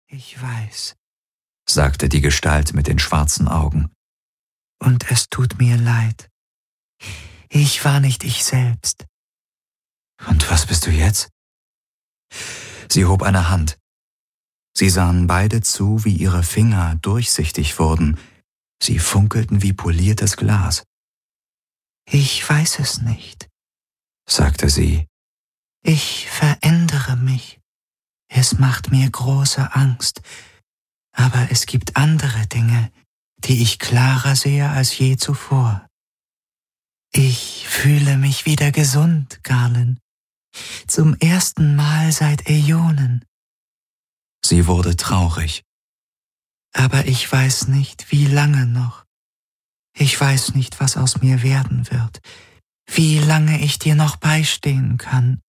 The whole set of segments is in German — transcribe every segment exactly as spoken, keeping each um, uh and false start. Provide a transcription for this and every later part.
Ich weiß, sagte die Gestalt mit den schwarzen Augen. Und es tut mir leid. Ich war nicht ich selbst. Und was bist du jetzt? Sie hob eine Hand. Sie sahen beide zu, wie ihre Finger durchsichtig wurden. Sie funkelten wie poliertes Glas. Ich weiß es nicht, sagte sie. Ich verändere mich. Es macht mir große Angst. Aber es gibt andere Dinge, die ich klarer sehe als je zuvor. Ich fühle mich wieder gesund, Garland. Zum ersten Mal seit Äonen. Sie wurde traurig. Aber ich weiß nicht, wie lange noch. Ich weiß nicht, was aus mir werden wird. Wie lange ich dir noch beistehen kann.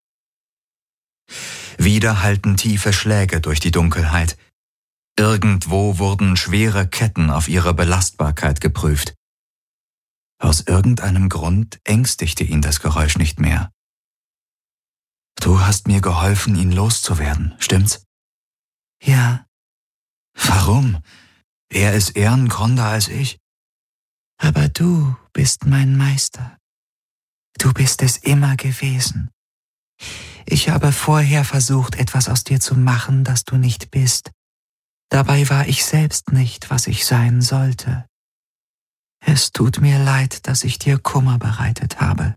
Wieder hallten tiefe Schläge durch die Dunkelheit. Irgendwo wurden schwere Ketten auf ihre Belastbarkeit geprüft. Aus irgendeinem Grund ängstigte ihn das Geräusch nicht mehr. Du hast mir geholfen, ihn loszuwerden, stimmt's? Ja. Warum? Er ist ehrengronder als ich. Aber du bist mein Meister. Du bist es immer gewesen. Ich habe vorher versucht, etwas aus dir zu machen, das du nicht bist. Dabei war ich selbst nicht, was ich sein sollte. Es tut mir leid, dass ich dir Kummer bereitet habe.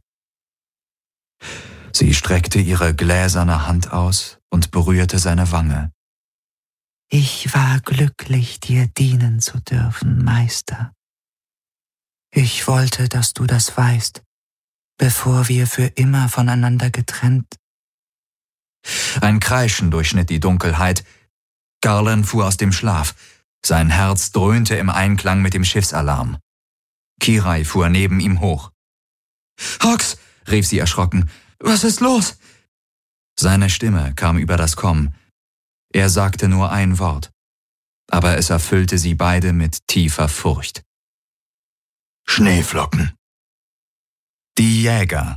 Sie streckte ihre gläserne Hand aus und berührte seine Wange. Ich war glücklich, dir dienen zu dürfen, Meister. Ich wollte, dass du das weißt, bevor wir für immer voneinander getrennt. Ein Kreischen durchschnitt die Dunkelheit. Garland fuhr aus dem Schlaf. Sein Herz dröhnte im Einklang mit dem Schiffsalarm. Kirai fuhr neben ihm hoch. »Hawks«, rief sie erschrocken, »was ist los?« Seine Stimme kam über das Komm. Er sagte nur ein Wort, aber es erfüllte sie beide mit tiefer Furcht. »Schneeflocken.« Die Jäger.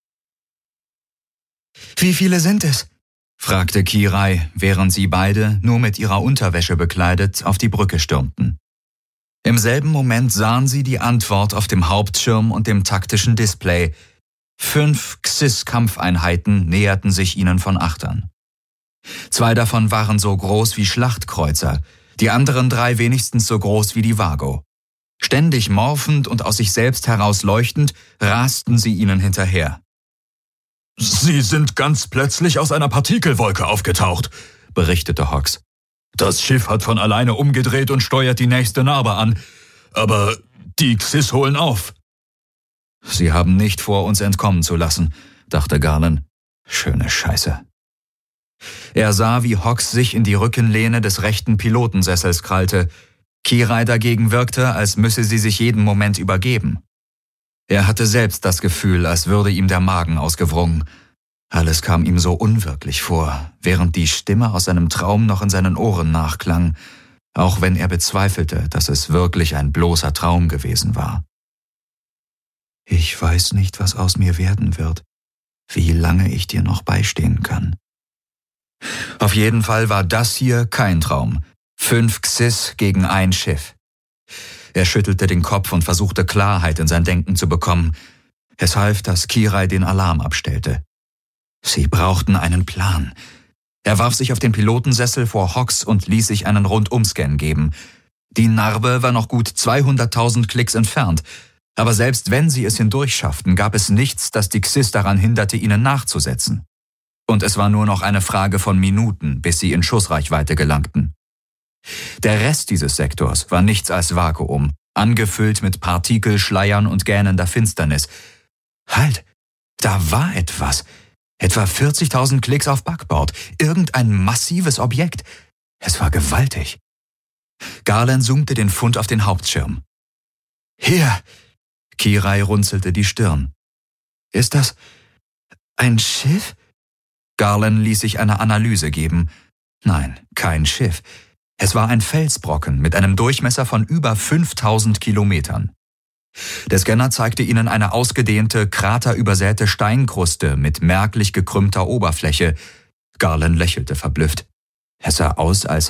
»Wie viele sind es?« fragte Kirai, während sie beide, nur mit ihrer Unterwäsche bekleidet, auf die Brücke stürmten. Im selben Moment sahen sie die Antwort auf dem Hauptschirm und dem taktischen Display. Fünf Xys-Kampfeinheiten näherten sich ihnen von Achtern. Zwei davon waren so groß wie Schlachtkreuzer, die anderen drei wenigstens so groß wie die Vago. Ständig morphend und aus sich selbst heraus leuchtend, rasten sie ihnen hinterher. »Sie sind ganz plötzlich aus einer Partikelwolke aufgetaucht«, berichtete Hawks. »Das Schiff hat von alleine umgedreht und steuert die nächste Narbe an. Aber die Xys holen auf.« »Sie haben nicht vor, uns entkommen zu lassen«, dachte Garland. »Schöne Scheiße.« Er sah, wie Hawks sich in die Rückenlehne des rechten Pilotensessels krallte. Kirai dagegen wirkte, als müsse sie sich jeden Moment übergeben. Er hatte selbst das Gefühl, als würde ihm der Magen ausgewrungen. Alles kam ihm so unwirklich vor, während die Stimme aus seinem Traum noch in seinen Ohren nachklang, auch wenn er bezweifelte, dass es wirklich ein bloßer Traum gewesen war. »Ich weiß nicht, was aus mir werden wird, wie lange ich dir noch beistehen kann.« Auf jeden Fall war das hier kein Traum. Fünf Xys gegen ein Schiff. Er schüttelte den Kopf und versuchte Klarheit in sein Denken zu bekommen. Es half, dass Kirai den Alarm abstellte. Sie brauchten einen Plan. Er warf sich auf den Pilotensessel vor Hawks und ließ sich einen Rundumscan geben. Die Narbe war noch gut zweihunderttausend Klicks entfernt, aber selbst wenn sie es hindurchschafften, gab es nichts, das die Xys daran hinderte, ihnen nachzusetzen. Und es war nur noch eine Frage von Minuten, bis sie in Schussreichweite gelangten. Der Rest dieses Sektors war nichts als Vakuum, angefüllt mit Partikelschleiern und gähnender Finsternis. Halt, da war etwas. Etwa vierzigtausend Klicks auf Backbord. Irgendein massives Objekt. Es war gewaltig. Garland zoomte den Fund auf den Hauptschirm. »Hier!« Kirai runzelte die Stirn. »Ist das ein Schiff?« Garland ließ sich eine Analyse geben. Nein, kein Schiff. Es war ein Felsbrocken mit einem Durchmesser von über fünftausend Kilometern. Der Scanner zeigte ihnen eine ausgedehnte, kraterübersäte Steinkruste mit merklich gekrümmter Oberfläche. Garland lächelte verblüfft. Es sah aus, als